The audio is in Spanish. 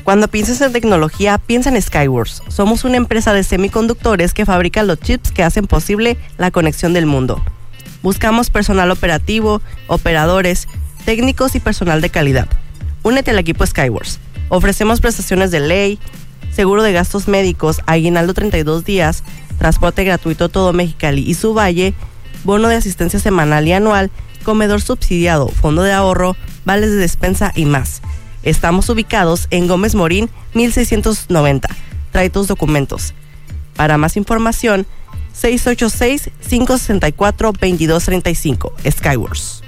Cuando pienses en tecnología, piensa en Skyworks. Somos una empresa de semiconductores que fabrica los chips que hacen posible la conexión del mundo. Buscamos personal operativo, operadores, técnicos y personal de calidad. Únete al equipo Skyworks. Ofrecemos prestaciones de ley, seguro de gastos médicos, aguinaldo 32 días, transporte gratuito todo Mexicali y su valle, bono de asistencia semanal y anual, comedor subsidiado, fondo de ahorro, vales de despensa y más. Estamos ubicados en Gómez Morín, 1690. Trae tus documentos. Para más información, 686-564-2235. Skyworks.